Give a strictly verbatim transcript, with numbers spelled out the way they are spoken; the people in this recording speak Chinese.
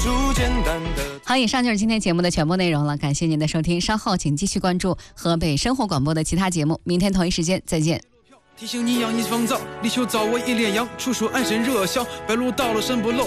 出简单的。 好，以上就是今天节目的全部内容了，感谢您的收听，稍后请继续关注河北生活广播的其他节目，明天同一时间再见。 提醒你养你防躁，力求早为一脸阳，处处安神热香，白露到了身不漏。